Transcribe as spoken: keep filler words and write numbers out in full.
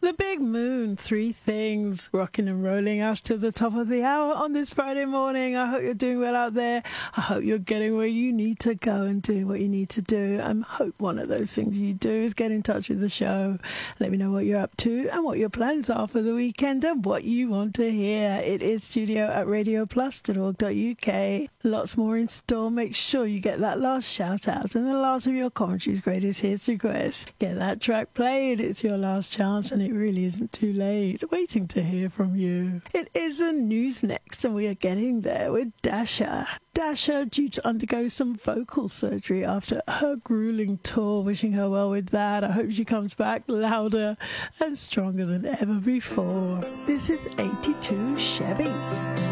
The Big Moon, Three Things, rocking and rolling us to the top of the hour on this Friday morning. I hope you're doing well out there. I hope you're getting where you need to go and doing what you need to do. I hope one of those things you do is get in touch with the show. Let me know what you're up to and what your plans are for the weekend and what you want to hear. It is studio at radio plus dot org dot U K. Lots more in store. Make sure you get that last shout out and the last of your country's greatest hits requests. Get that track played. It's your last chance and it really isn't too late. Waiting to hear from you. It is the news next and we are getting there with Dasha. Dasha due to undergo some vocal surgery after her grueling tour. Wishing her well with that. I hope she comes back louder and stronger than ever before. This is eighty-two Chevy.